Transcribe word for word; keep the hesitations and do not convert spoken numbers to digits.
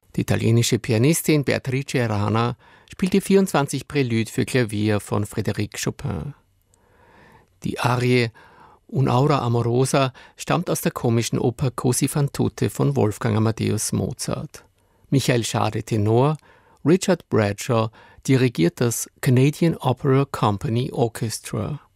Die italienische Pianistin Beatrice Rana spielt die vierundzwanzig Prelude für Klavier von Frédéric Chopin. Die Arie Un'aura amorosa stammt aus der komischen Oper Così fan tutte von Wolfgang Amadeus Mozart. Michael Schade Tenor, Richard Bradshaw dirigiert das Canadian Opera Company Orchestra.